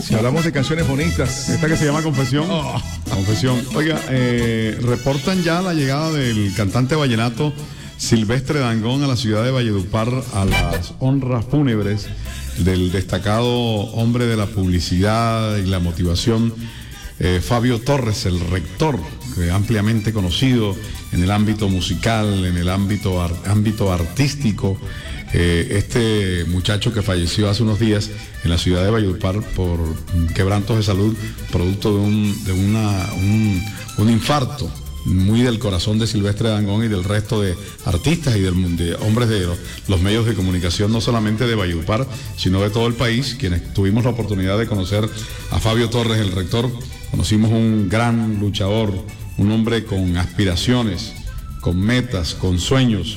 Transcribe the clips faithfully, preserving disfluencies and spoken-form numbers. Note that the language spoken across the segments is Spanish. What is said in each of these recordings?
Si hablamos de canciones bonitas. Esta que se llama Confesión. Oh. Confesión. Oiga, eh, reportan ya la llegada del cantante vallenato Silvestre Dangond a la ciudad de Valledupar a las honras fúnebres del destacado hombre de la publicidad y la motivación, eh, Fabio Torres, el rector, eh, ampliamente conocido en el ámbito musical, en el ámbito, ar- ámbito artístico. Eh, este muchacho que falleció hace unos días en la ciudad de Valledupar por quebrantos de salud, producto de un, de una, un, un infarto muy del corazón de Silvestre Dangond y del resto de artistas y del, de hombres de los, los medios de comunicación, no solamente de Valledupar, sino de todo el país, quienes tuvimos la oportunidad de conocer a Fabio Torres, el rector. Conocimos un gran luchador, un hombre con aspiraciones, con metas, con sueños,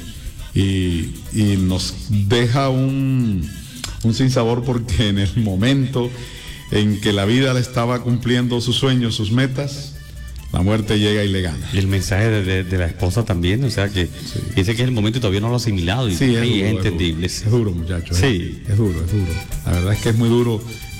y, y nos deja un, un sinsabor porque en el momento en que la vida le estaba cumpliendo sus sueños, sus metas, la muerte llega y le gana. Y el mensaje de, de, de la esposa también, o sea que sí. Dice que es el momento y todavía no lo ha asimilado. Y sí, es, duro, es entendible. Es duro, es duro muchacho. Sí. Es, es duro, es duro. La verdad es que es muy duro,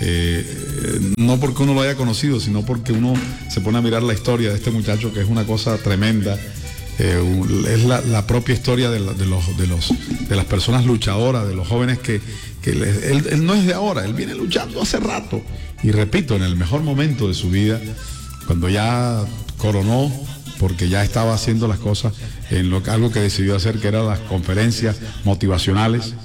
eh, no porque uno lo haya conocido, sino porque uno se pone a mirar la historia de este muchacho, que es una cosa tremenda. Eh, un, es la, la propia historia de, la, de, los, de, los, de las personas luchadoras, de los jóvenes que, que les, él, él no es de ahora, él viene luchando hace rato. Y repito, en el mejor momento de su vida, cuando ya coronó, porque ya estaba haciendo las cosas en lo, algo que decidió hacer, que eran las conferencias motivacionales,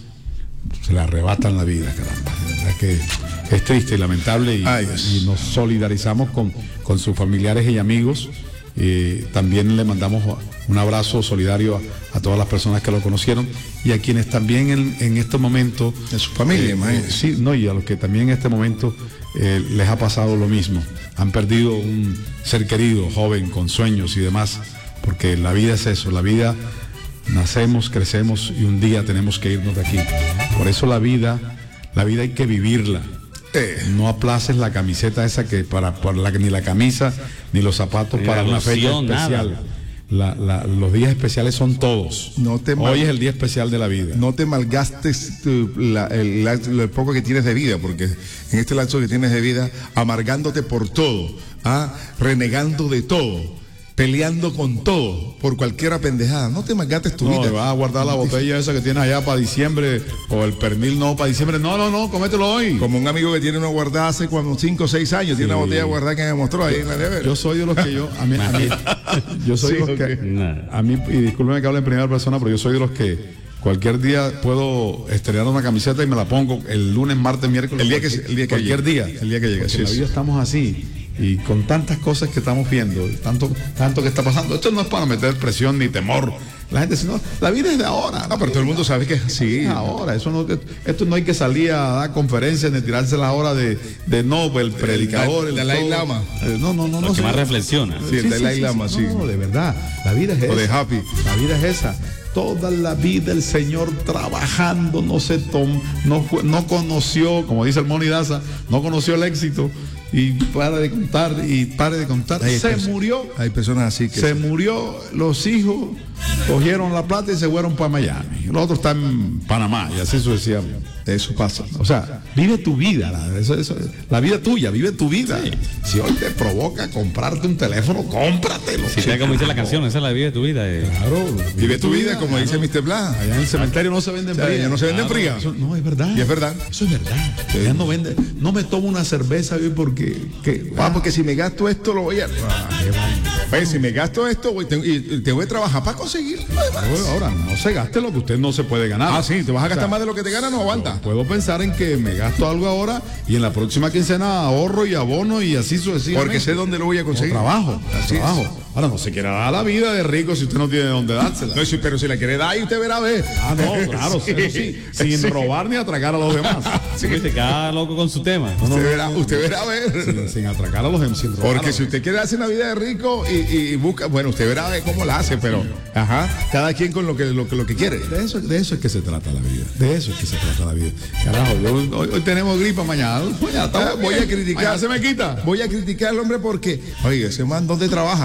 se le arrebatan la vida, caramba. La verdad es que es triste y lamentable, y, Ay, y nos solidarizamos con, con sus familiares y amigos. Eh, también le mandamos un abrazo solidario a, a todas las personas que lo conocieron y a quienes también en, en este momento, de su familia, eh, eh, sí, no, y a los que también en este momento eh, les ha pasado lo mismo. Han perdido un ser querido, joven, con sueños y demás, porque la vida es eso, la vida, nacemos, crecemos y un día tenemos que irnos de aquí. Por eso la vida, la vida hay que vivirla. Eh, no aplaces la camiseta esa que para, para la, ni la camisa ni los zapatos ni para una fecha especial. La, la, los días especiales son todos. No te Hoy es el día especial de la vida. No te malgastes tu, la, el, la, lo poco que tienes de vida, porque en este lapso que tienes de vida, amargándote por todo, ¿ah? Renegando de todo, peleando con todo, por cualquier pendejada. No te malgastes tu no, vida. Te vas a guardar la botella esa que tienes allá para diciembre, o el pernil no para diciembre. No, no, no, comételo hoy. Como un amigo que tiene una guardada hace cuando cinco o seis años, sí. Tiene una botella guardada que me mostró ahí en la nevera. Yo soy de los que yo, a mí, a mí yo soy sí, de los okay. que, a mí, y discúlpeme que hable en primera persona, pero yo soy de los que cualquier día puedo estrenar una camiseta y me la pongo el lunes, martes, miércoles. El día que, el día que cualquier llegue. día. El día que llegue. Porque en la vida estamos así. Y con tantas cosas que estamos viendo, tanto, tanto que está pasando, esto no es para meter presión ni temor. La gente dice, no, la vida es de ahora. No, pero todo el mundo sabe que sí, es ahora. Eso no, esto no hay que salir a dar conferencias ni tirarse la hora de, de Nobel, el predicador, el, el Dalai Lama. Eh, no, no, no. Lo no que más reflexiona. Sí, el sí, Dalai sí, Lama, sí. sí. No, de verdad. La vida es esa. O de Happy. La vida es esa. Toda la vida el Señor trabajando, no se tom, no, fue, no conoció, como dice el Moni Daza, no conoció el éxito. Y para de contar, y pare de contar. Hay se personas, murió. Hay personas así que. Se murió, los hijos cogieron la plata y se fueron para Miami. Los otros están en Panamá, y así sucesivamente. Eso pasa. O sea, vive tu vida, la, eso, eso, la vida tuya, vive tu vida. Sí. Si hoy te provoca comprarte un teléfono, cómpratelo. Si te como dice la canción, esa es la vida de tu vida. Eh. Claro, vive, vive tu vida, vida como claro. Dice mister Blas. Allá en el cementerio no se venden frías. Allá no se venden claro, frías. No, es verdad. Y es verdad. Eso es verdad. Sí. Allá no vende. No me tomo una cerveza hoy porque. Que, ah, porque si me gasto esto, lo voy a. Ah, Oye, si me gasto esto, voy, te, y te voy a trabajar para conseguirlo. Ahora, no se gaste lo que usted no se puede ganar. Ah, sí, te vas a gastar o sea, más de lo que te ganas, no aguanta. Puedo pensar en que me gasto algo ahora y en la próxima quincena ahorro y abono y así sucesivamente. Porque sé dónde lo voy a conseguir. O trabajo, así trabajo. Es. Ahora, no se quiera dar la vida de rico si usted no tiene dónde dársela. No, sí, pero si la quiere dar, ahí usted verá a ver. Ah, no, claro, sí, sí, sin sí. robar ni atracar a los demás. Sí. Se queda loco con su tema. No, no, usted, verá, usted verá a ver. Sin, sin atracar a los demás. Sin robar. Porque si usted quiere hacer una vida de rico y, y busca, bueno, usted verá a ver cómo la hace, pero, ajá, cada quien con lo que, lo, lo que quiere. De eso, de eso es que se trata la vida. De eso es que se trata la vida. Carajo, yo, hoy, hoy tenemos gripa, mañana, mañana estamos, voy a criticar. Se me quita. Voy a criticar al hombre porque, oye, ese man, ¿dónde trabaja?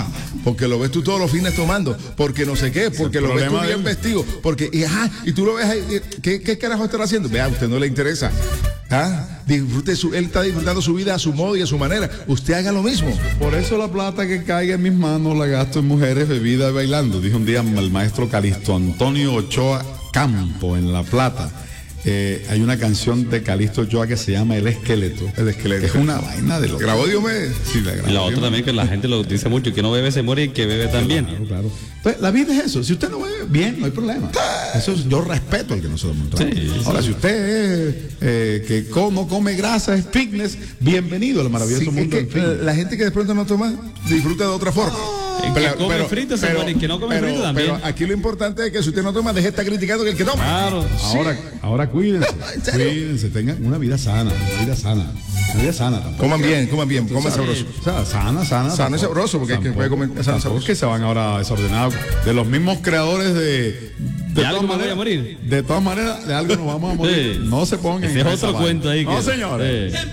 porque lo ves tú todos los fines tomando, porque no sé qué, porque lo ves tú bien vestido, porque, y, ajá, y tú lo ves ahí, ¿qué, qué carajo estará haciendo? Vea, a usted no le interesa. ¿Ah? Disfrute su, él está disfrutando su vida a su modo y a su manera. Usted haga lo mismo. Por eso la plata que caiga en mis manos la gasto en mujeres, bebida y bailando. Dijo un día el maestro Calixto Antonio Ochoa Campo en La Plata. Eh, hay una canción de Calixto Ochoa que se llama El Esqueleto. El Esqueleto. Que es una vaina de lo grabó Diomedes. Sí, la grabó. Y la otra también, que la gente lo dice mucho, que no bebe se muere y que bebe también. Claro, claro. Entonces, la vida es eso. Si usted no bebe, bien, no hay problema. Eso es, yo respeto al que no se lo monta. Sí, Ahora, sí. si usted es eh, que como, come grasa, es fitness, bienvenido al maravilloso Sí, mundo es del que fitness. la gente que de pronto no toma, disfruta de otra forma. El que come frito se muere, el que no come pero, frito también. pero aquí lo importante es que si usted no toma, deje de estar criticando que el que toma. Claro. Ahora, ahora cuídense, ¿En serio? cuídense, tengan una vida sana, una vida sana, una vida sana tampoco. Coman bien, coman bien, coman sabroso. O sea, sana, sana. Sano y tampoco. sabroso, porque hay que puede comer sano y Tampoco sabroso. es que se van ahora desordenados. De los mismos creadores de. De, ¿De algo me voy a morir? De todas maneras, de algo nos vamos a morir. Sí. No se pongan Ese en es esa otro vaina. cuento ahí. No, que- señores. Sí.